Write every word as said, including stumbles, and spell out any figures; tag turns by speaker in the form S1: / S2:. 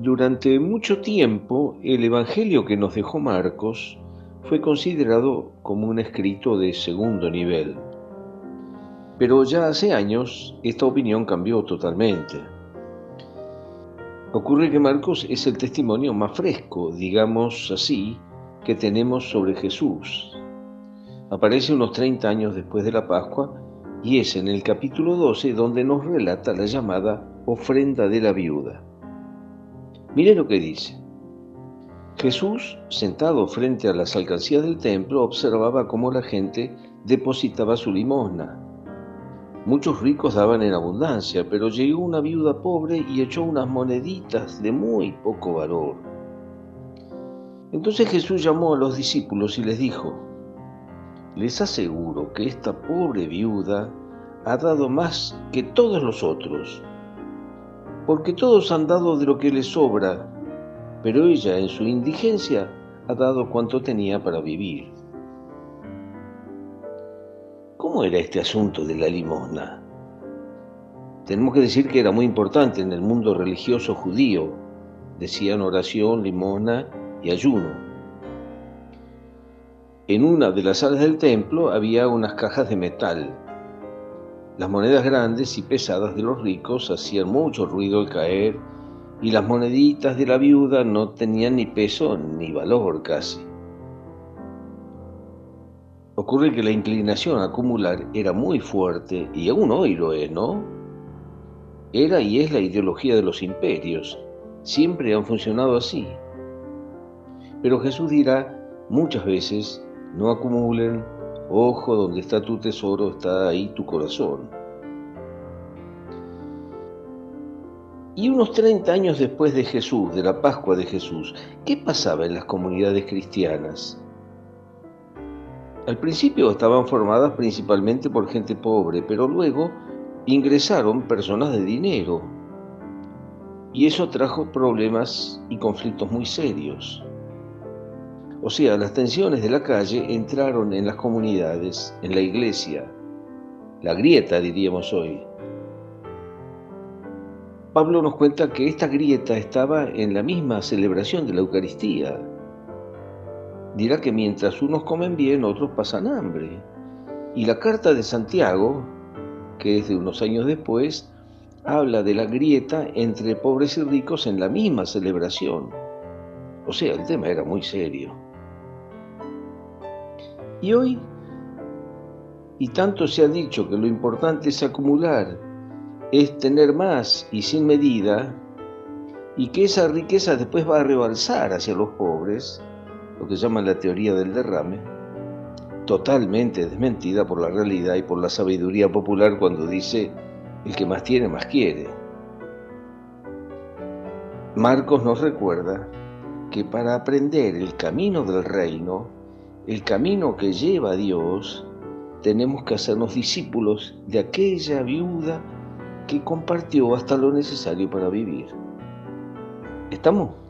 S1: Durante mucho tiempo, el Evangelio que nos dejó Marcos fue considerado como un escrito de segundo nivel. Pero ya hace años esta opinión cambió totalmente. Ocurre que Marcos es el testimonio más fresco, digamos así, que tenemos sobre Jesús. Aparece unos treinta años después de la Pascua y es en el capítulo doce donde nos relata la llamada ofrenda de la viuda. Mire lo que dice. Jesús, sentado frente a las alcancías del templo, observaba cómo la gente depositaba su limosna. Muchos ricos daban en abundancia, pero llegó una viuda pobre y echó unas moneditas de muy poco valor. Entonces Jesús llamó a los discípulos y les dijo: les aseguro que esta pobre viuda ha dado más que todos los otros, porque todos han dado de lo que les sobra, pero ella en su indigencia ha dado cuanto tenía para vivir. ¿Cómo era este asunto de la limosna? Tenemos que decir que era muy importante en el mundo religioso judío. Decían oración, limosna y ayuno. En una de las salas del templo había unas cajas de metal. Las monedas grandes y pesadas de los ricos hacían mucho ruido al caer, y las moneditas de la viuda no tenían ni peso ni valor casi. Ocurre que la inclinación a acumular era muy fuerte, y aún hoy lo es, ¿no? Era y es la ideología de los imperios. Siempre han funcionado así. Pero Jesús dirá muchas veces: no acumulen, ojo, donde está tu tesoro, está ahí tu corazón. Y unos treinta años después de Jesús, de la Pascua de Jesús, ¿qué pasaba en las comunidades cristianas? Al principio estaban formadas principalmente por gente pobre, pero luego ingresaron personas de dinero. Y eso trajo problemas y conflictos muy serios. O sea, las tensiones de la calle entraron en las comunidades, en la iglesia, la grieta diríamos hoy. Pablo nos cuenta que esta grieta estaba en la misma celebración de la Eucaristía. Dirá que mientras unos comen bien, otros pasan hambre. Y la carta de Santiago, que es de unos años después, habla de la grieta entre pobres y ricos en la misma celebración. O sea, el tema era muy serio. Y hoy, y tanto se ha dicho que lo importante es acumular, es tener más y sin medida, y que esa riqueza después va a rebalsar hacia los pobres, lo que llaman la teoría del derrame, totalmente desmentida por la realidad y por la sabiduría popular cuando dice: el que más tiene, más quiere. Marcos nos recuerda que para aprender el camino del reino, el camino que lleva a Dios, tenemos que hacernos discípulos de aquella viuda que compartió hasta lo necesario para vivir. ¿Estamos?